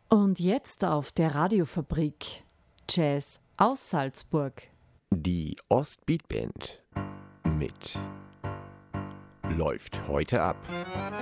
Und jetzt auf der Radiofabrik Jazz aus Salzburg. Die Ostbeat Band mit Läuft heute ab.